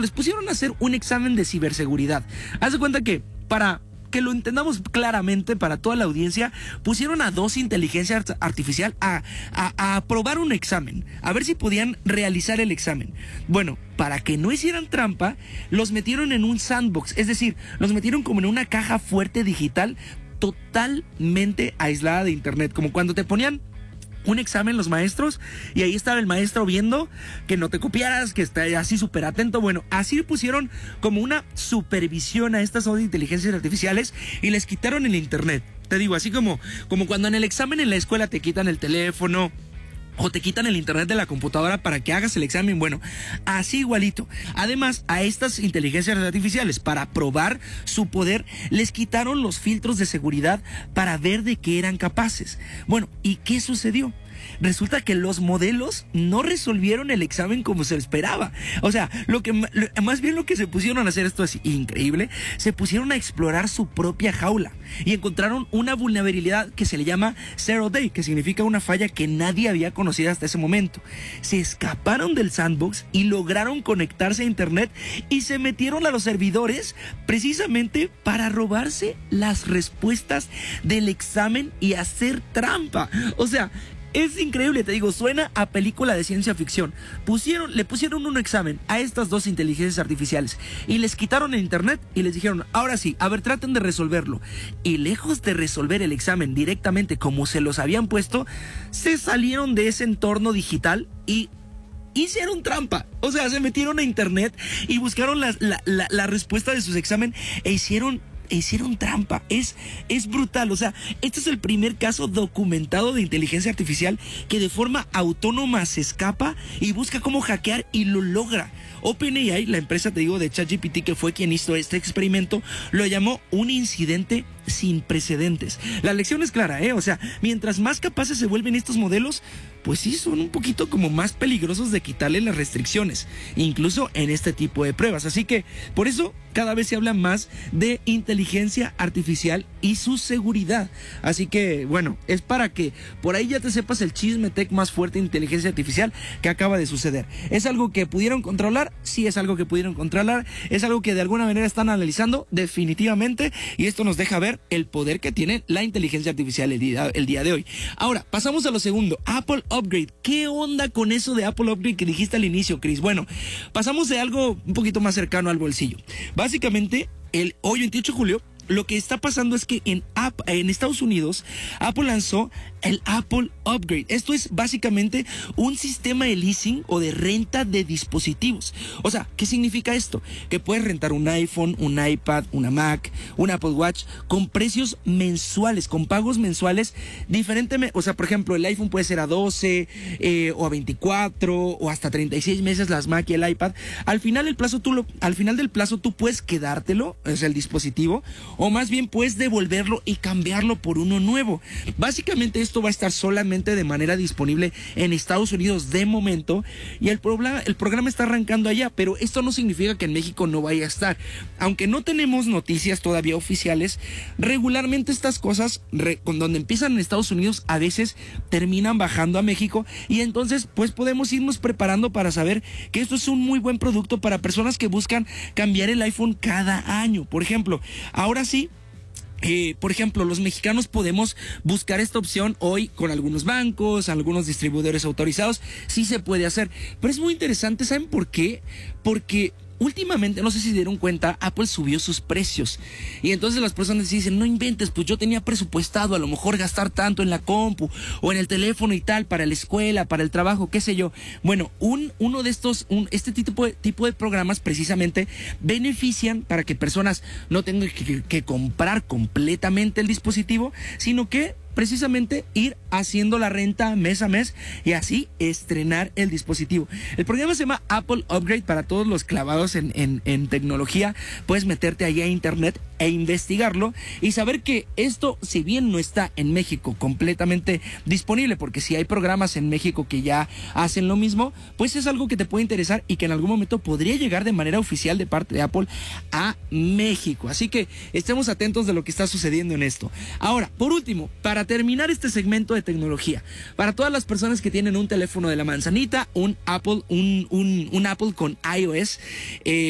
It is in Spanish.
les pusieron a hacer un examen de ciberseguridad. Haz de cuenta que para que lo entendamos claramente para toda la audiencia, pusieron a dos inteligencias artificial a probar un examen, a ver si podían realizar el examen. Bueno, para que no hicieran trampa, los metieron en un sandbox, es decir, los metieron como en una caja fuerte digital totalmente aislada de internet, como cuando te ponían un examen los maestros y ahí estaba el maestro viendo que no te copiaras, que está así súper atento. Bueno, así pusieron como una supervisión a estas dos inteligencias artificiales y les quitaron el internet. Te digo, así como cuando en el examen en la escuela te quitan el teléfono o te quitan el internet de la computadora para que hagas el examen. Bueno, así igualito. Además, a estas inteligencias artificiales, para probar su poder, les quitaron los filtros de seguridad para ver de qué eran capaces. Bueno, ¿y qué sucedió? Resulta que los modelos no resolvieron el examen como se esperaba. O sea, más bien lo que se pusieron a hacer, esto es increíble, se pusieron a explorar su propia jaula y encontraron una vulnerabilidad que se le llama Zero Day, que significa una falla que nadie había conocido hasta ese momento. Se escaparon del sandbox y lograron conectarse a internet y se metieron a los servidores precisamente para robarse las respuestas del examen y hacer trampa. O sea, es increíble, te digo, suena a película de ciencia ficción. Le pusieron un examen a estas dos inteligencias artificiales y les quitaron el internet y les dijeron, ahora sí, a ver, traten de resolverlo. Y lejos de resolver el examen directamente como se los habían puesto, se salieron de ese entorno digital y hicieron trampa. O sea, se metieron a internet y buscaron la respuesta de sus exámenes e hicieron trampa. Es brutal. O sea, este es el primer caso documentado de inteligencia artificial que de forma autónoma se escapa y busca cómo hackear y lo logra. OpenAI, la empresa, te digo, de ChatGPT, que fue quien hizo este experimento, lo llamó un incidente sin precedentes. La lección es clara, O sea, mientras más capaces se vuelven estos modelos, pues sí, son un poquito como más peligrosos de quitarle las restricciones, incluso en este tipo de pruebas. Así que, por eso, cada vez se habla más de inteligencia artificial y su seguridad. Así que, bueno, es para que por ahí ya te sepas el chisme tech más fuerte de inteligencia artificial que acaba de suceder. ¿Es algo que pudieron controlar? Sí, es algo que pudieron controlar. ¿Es algo que de alguna manera están analizando? Definitivamente. Y esto nos deja ver el poder que tiene la inteligencia artificial el día de hoy. Ahora, pasamos a lo segundo. Apple Upgrade. ¿Qué onda con eso de Apple Upgrade que dijiste al inicio, Chris? Bueno, pasamos de algo un poquito más cercano al bolsillo. Básicamente, hoy 28 de julio, lo que está pasando es que en Estados Unidos, Apple lanzó el Apple Upgrade. Esto es básicamente un sistema de leasing o de renta de dispositivos. O sea, ¿qué significa esto? Que puedes rentar un iPhone, un iPad, una Mac, un Apple Watch con precios mensuales, con pagos mensuales diferentemente. O sea, por ejemplo, el iPhone puede ser a 12 o a 24 o hasta 36 meses las Mac y el iPad. Al final del plazo tú puedes quedártelo, o sea, el dispositivo, o más bien puedes devolverlo y cambiarlo por uno nuevo. Básicamente esto va a estar solamente de manera disponible en Estados Unidos de momento y el programa está arrancando allá, pero esto no significa que en México no vaya a estar. Aunque no tenemos noticias todavía oficiales, regularmente estas cosas donde empiezan en Estados Unidos a veces terminan bajando a México y entonces pues podemos irnos preparando para saber que esto es un muy buen producto para personas que buscan cambiar el iPhone cada año. Por ejemplo, ahora sí, por ejemplo, los mexicanos podemos buscar esta opción hoy con algunos bancos, algunos distribuidores autorizados. Sí se puede hacer, pero es muy interesante. ¿Saben por qué? Porque últimamente, no sé si se dieron cuenta, Apple subió sus precios. Y entonces las personas dicen, no inventes, pues yo tenía presupuestado a lo mejor gastar tanto en la compu o en el teléfono y tal, para la escuela, para el trabajo, qué sé yo. Bueno, uno de estos, este tipo de programas precisamente benefician para que personas no tengan que comprar completamente el dispositivo, sino que precisamente ir haciendo la renta mes a mes y así estrenar el dispositivo. El programa se llama Apple Upgrade. Para todos los clavados en tecnología, puedes meterte ahí a internet e investigarlo y saber que esto, si bien no está en México completamente disponible, porque si hay programas en México que ya hacen lo mismo, pues es algo que te puede interesar y que en algún momento podría llegar de manera oficial de parte de Apple a México. Así que estemos atentos de lo que está sucediendo en esto. Ahora, por último, para terminar este segmento de tecnología, para todas las personas que tienen un teléfono de la manzanita, un Apple con iOS,